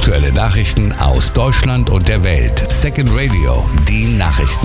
Aktuelle Nachrichten aus Deutschland und der Welt. Second Radio, die Nachrichten.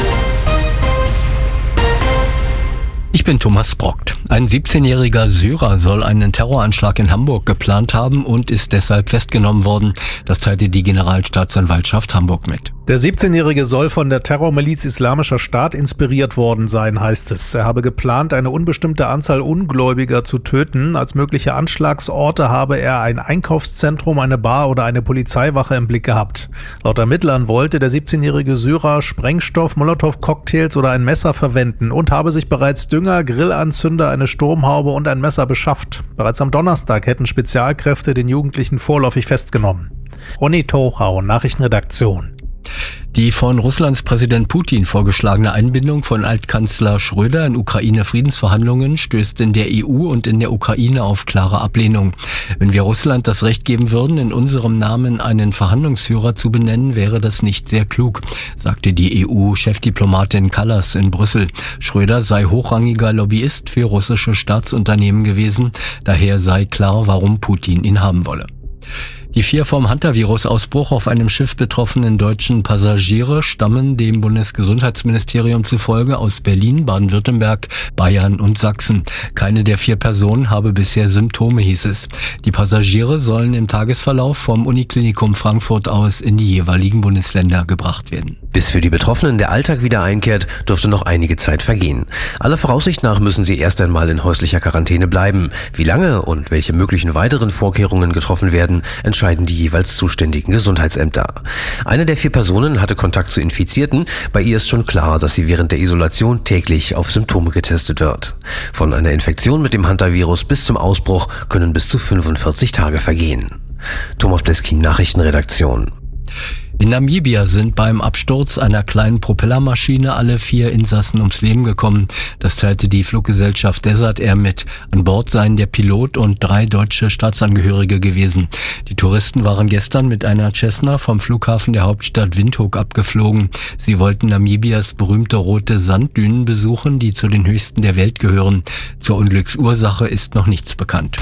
Ich bin Thomas Brockt. Ein 17-jähriger Syrer soll einen Terroranschlag in Hamburg geplant haben und ist deshalb festgenommen worden. Das teilte die Generalstaatsanwaltschaft Hamburg mit. Der 17-Jährige soll von der Terrormiliz Islamischer Staat inspiriert worden sein, heißt es. Er habe geplant, eine unbestimmte Anzahl Ungläubiger zu töten. Als mögliche Anschlagsorte habe er ein Einkaufszentrum, eine Bar oder eine Polizeiwache im Blick gehabt. Laut Ermittlern wollte der 17-jährige Syrer Sprengstoff, Molotow-Cocktails oder ein Messer verwenden und habe sich bereits Dünger, Grillanzünder, eine Sturmhaube und ein Messer beschafft. Bereits am Donnerstag hätten Spezialkräfte den Jugendlichen vorläufig festgenommen. Ronny Tochau, Nachrichtenredaktion. Die von Russlands Präsident Putin vorgeschlagene Einbindung von Altkanzler Schröder in Ukraine-Friedensverhandlungen stößt in der EU und in der Ukraine auf klare Ablehnung. Wenn wir Russland das Recht geben würden, in unserem Namen einen Verhandlungsführer zu benennen, wäre das nicht sehr klug, sagte die EU-Chefdiplomatin Kallas in Brüssel. Schröder sei hochrangiger Lobbyist für russische Staatsunternehmen gewesen, daher sei klar, warum Putin ihn haben wolle. Die 4 vom Hantavirus-Ausbruch auf einem Schiff betroffenen deutschen Passagiere stammen dem Bundesgesundheitsministerium zufolge aus Berlin, Baden-Württemberg, Bayern und Sachsen. Keine der 4 Personen habe bisher Symptome, hieß es. Die Passagiere sollen im Tagesverlauf vom Uniklinikum Frankfurt aus in die jeweiligen Bundesländer gebracht werden. Bis für die Betroffenen der Alltag wieder einkehrt, dürfte noch einige Zeit vergehen. Aller Voraussicht nach müssen sie erst einmal in häuslicher Quarantäne bleiben. Wie lange und welche möglichen weiteren Vorkehrungen getroffen werden, entscheiden die jeweils zuständigen Gesundheitsämter. Eine der 4 Personen hatte Kontakt zu Infizierten. Bei ihr ist schon klar, dass sie während der Isolation täglich auf Symptome getestet wird. Von einer Infektion mit dem Hantavirus bis zum Ausbruch können bis zu 45 Tage vergehen. Thomas Bleskin, Nachrichtenredaktion. In Namibia sind beim Absturz einer kleinen Propellermaschine alle 4 Insassen ums Leben gekommen. Das teilte die Fluggesellschaft Desert Air mit. An Bord seien der Pilot und 3 deutsche Staatsangehörige gewesen. Die Touristen waren gestern mit einer Cessna vom Flughafen der Hauptstadt Windhoek abgeflogen. Sie wollten Namibias berühmte rote Sanddünen besuchen, die zu den höchsten der Welt gehören. Zur Unglücksursache ist noch nichts bekannt.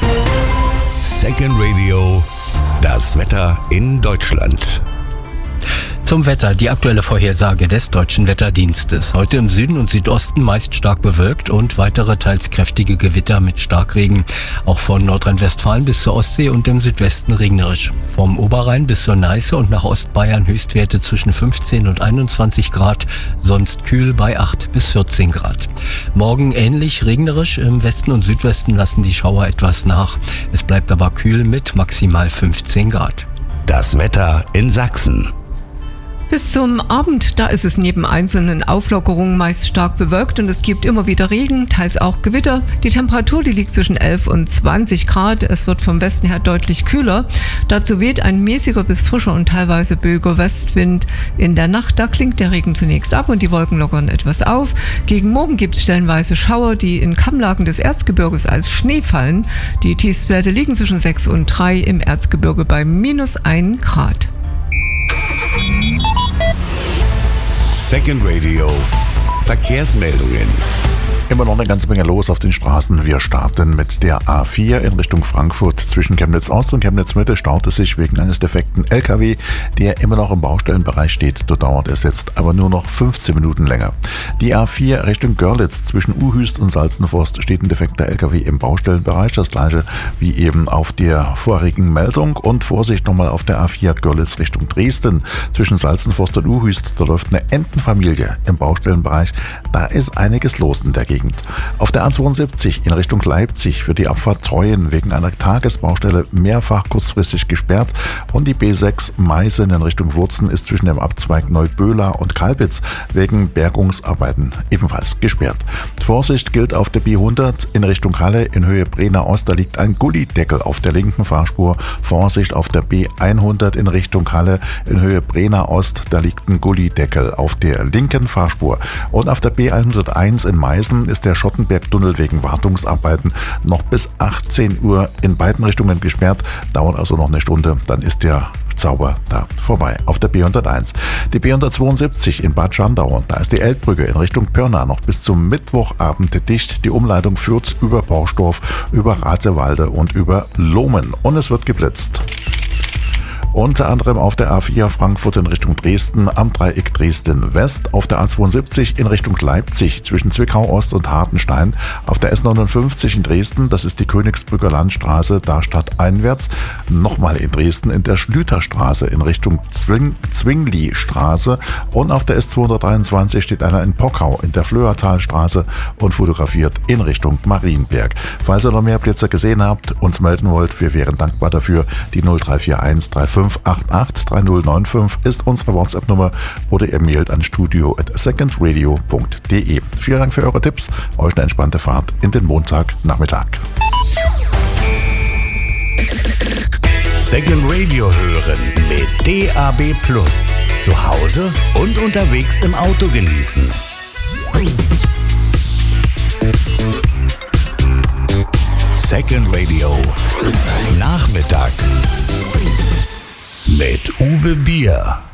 Second Radio, das Wetter in Deutschland. Zum Wetter, die aktuelle Vorhersage des Deutschen Wetterdienstes. Heute im Süden und Südosten meist stark bewölkt und weitere teils kräftige Gewitter mit Starkregen. Auch von Nordrhein-Westfalen bis zur Ostsee und im Südwesten regnerisch. Vom Oberrhein bis zur Neiße und nach Ostbayern Höchstwerte zwischen 15 und 21 Grad, sonst kühl bei 8 bis 14 Grad. Morgen ähnlich regnerisch, im Westen und Südwesten lassen die Schauer etwas nach. Es bleibt aber kühl mit maximal 15 Grad. Das Wetter in Sachsen. Bis zum Abend, da ist es neben einzelnen Auflockerungen meist stark bewölkt und es gibt immer wieder Regen, teils auch Gewitter. Die Temperatur, die liegt zwischen 11 und 20 Grad. Es wird vom Westen her deutlich kühler. Dazu weht ein mäßiger bis frischer und teilweise böiger Westwind. In der Nacht, da klingt der Regen zunächst ab und die Wolken lockern etwas auf. Gegen Morgen gibt es stellenweise Schauer, die in Kammlagen des Erzgebirges als Schnee fallen. Die Tiefstwerte liegen zwischen 6 und 3, im Erzgebirge bei -1 Grad. Second Radio, Verkehrsmeldungen. Immer noch eine ganze Menge los auf den Straßen. Wir starten mit der A4 in Richtung Frankfurt. Zwischen Chemnitz Ost und Chemnitz Mitte staut es sich wegen eines defekten LKW, der immer noch im Baustellenbereich steht. Dort dauert es jetzt aber nur noch 15 Minuten länger. Die A4 Richtung Görlitz zwischen Uhüst und Salzenforst steht ein defekter LKW im Baustellenbereich. Das gleiche wie eben auf der vorigen Meldung. Und Vorsicht nochmal auf der A4 Görlitz Richtung Dresden. Zwischen Salzenforst und Uhüst, da läuft eine Entenfamilie im Baustellenbereich. Da ist einiges los in der Gegend. Auf der A72 in Richtung Leipzig wird die Abfahrt Treuen wegen einer Tagesbaustelle mehrfach kurzfristig gesperrt und die B6 Meißen in Richtung Wurzen ist zwischen dem Abzweig Neuböhler und Kalbitz wegen Bergungsarbeiten ebenfalls gesperrt. Vorsicht gilt auf der B100 in Richtung Halle in Höhe Brenner Ost, da liegt ein Gullideckel auf der linken Fahrspur. Vorsicht auf der B100 in Richtung Halle in Höhe Brenner Ost, da liegt ein Gullideckel auf der linken Fahrspur. Und auf der B101 in Meißen ist der Schottenbergtunnel wegen Wartungsarbeiten noch bis 18 Uhr in beiden Richtungen gesperrt. Dauert also noch eine Stunde, dann ist der Zauber da vorbei. Auf der B101. Die B172 in Bad Schandau, da ist die Elbbrücke in Richtung Pirna noch bis zum Mittwochabend dicht. Die Umleitung führt über Borstorf, über Rathsewalde und über Lohmen. Und es wird geblitzt. Unter anderem auf der A4 Frankfurt in Richtung Dresden, am Dreieck Dresden West, auf der A72 in Richtung Leipzig zwischen Zwickau Ost und Hartenstein, auf der S59 in Dresden, das ist die Königsbrücker Landstraße, da stadteinwärts, nochmal in Dresden in der Schlüterstraße in Richtung Zwingli-Straße und auf der S223 steht einer in Pockau in der Flöhertalstraße und fotografiert in Richtung Marienberg. Falls ihr noch mehr Blitzer gesehen habt, uns melden wollt, wir wären dankbar dafür. Die 0341 3588 3095 ist unsere WhatsApp-Nummer oder ihr mailt an studio@secondradio.de. Vielen Dank für eure Tipps, euch eine entspannte Fahrt in den Montagnachmittag. Second Radio hören mit DAB+. Zu Hause und unterwegs im Auto genießen. Second Radio Nachmittag mit Uwe Bier.